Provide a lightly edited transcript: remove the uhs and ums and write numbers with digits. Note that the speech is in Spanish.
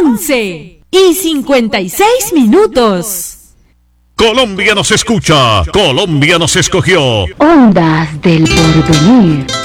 11:56. Colombia nos escucha, Colombia nos escogió. Ondas del porvenir.